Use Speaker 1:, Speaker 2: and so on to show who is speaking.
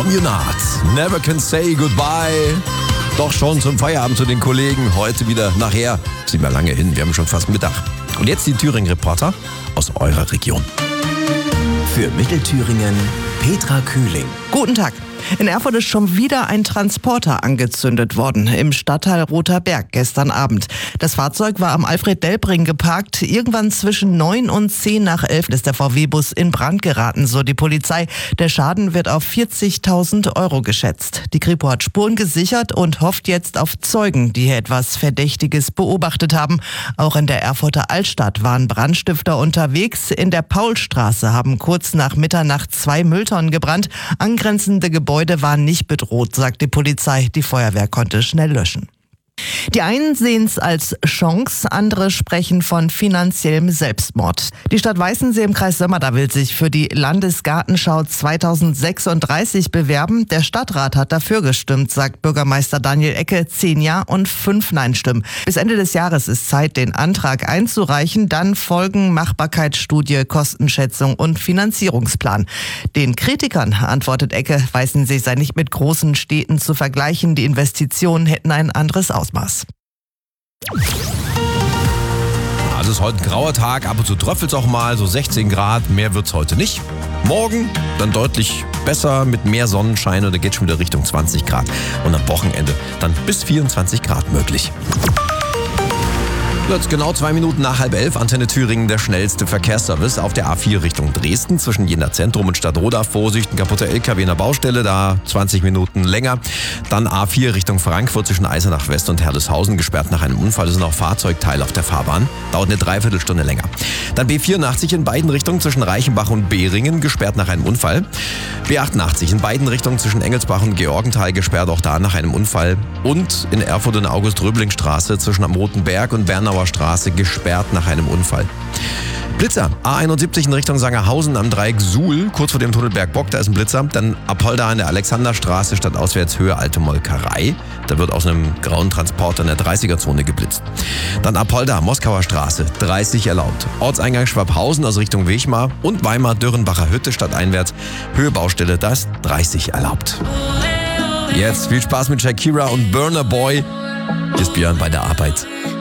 Speaker 1: Communard, Never Can Say Goodbye. Doch schon zum Feierabend zu den Kollegen. Heute wieder nachher. Ist nicht mehr lange hin, wir haben schon fast Mittag. Und jetzt die Thüringen-Reporter aus eurer Region.
Speaker 2: Für Mittelthüringen Petra Kühling.
Speaker 3: Guten Tag. In Erfurt ist schon wieder ein Transporter angezündet worden, im Stadtteil Rother Berg gestern Abend. Das Fahrzeug war am Alfred-Delbring geparkt. Irgendwann zwischen 9 und 10 nach 11 ist der VW-Bus in Brand geraten, so die Polizei. Der Schaden wird auf 40.000 Euro geschätzt. Die Kripo hat Spuren gesichert und hofft jetzt auf Zeugen, die hier etwas Verdächtiges beobachtet haben. Auch in der Erfurter Altstadt waren Brandstifter unterwegs. In der Paulstraße haben kurz nach Mitternacht 2 Mülltonnen gebrannt. Angrenzende Gebäude waren nicht bedroht, sagt die Polizei. Die Feuerwehr konnte schnell löschen. Die einen sehen es als Chance, andere sprechen von finanziellem Selbstmord. Die Stadt Weißensee im Kreis Sömmerda will sich für die Landesgartenschau 2036 bewerben. Der Stadtrat hat dafür gestimmt, sagt Bürgermeister Daniel Ecke. 10 Ja und 5 Nein-Stimmen. Bis Ende des Jahres ist Zeit, den Antrag einzureichen. Dann folgen Machbarkeitsstudie, Kostenschätzung und Finanzierungsplan. Den Kritikern antwortet Ecke, Weißensee sei nicht mit großen Städten zu vergleichen. Die Investitionen hätten ein anderes Ausmaß.
Speaker 1: Also es ist heute ein grauer Tag, ab und zu tröpfelt es auch mal, so 16 Grad, mehr wird es heute nicht. Morgen dann deutlich besser mit mehr Sonnenschein und da geht schon wieder Richtung 20 Grad. Und am Wochenende dann bis 24 Grad möglich. Jetzt genau 2 Minuten nach 10:30, Antenne Thüringen, der schnellste Verkehrsservice auf der A4 Richtung Dresden zwischen Jena Zentrum und Stadtroda. Vorsicht, ein kaputter LKW in der Baustelle, da 20 Minuten länger. Dann A4 Richtung Frankfurt zwischen Eisenach West und Herleshausen, gesperrt nach einem Unfall. Es sind auch Fahrzeugteile auf der Fahrbahn, dauert eine Dreiviertelstunde länger. Dann B84 in beiden Richtungen zwischen Reichenbach und Behringen, gesperrt nach einem Unfall. B88 in beiden Richtungen zwischen Engelsbach und Georgenthal, gesperrt auch da nach einem Unfall. Und in Erfurt in August-Röbling-Straße zwischen am Roten Berg und Bernauer Straße, gesperrt nach einem Unfall. Blitzer, A71 in Richtung Sangerhausen am Dreieck Suhl, kurz vor dem Tunnel Bergbock, da ist ein Blitzer. Dann Apolda an der Alexanderstraße, stadtauswärts Höhe Alte Molkerei. Da wird aus einem grauen Transporter in der 30er-Zone geblitzt. Dann Apolda, Moskauer Straße, 30 erlaubt. Ortseingang Schwabhausen aus Richtung Wechmar und Weimar-Dürrenbacher Hütte stadteinwärts, Höhe Baustelle, da ist 30 erlaubt. Jetzt viel Spaß mit Shakira und Burna Boy. Hier ist Björn bei der Arbeit.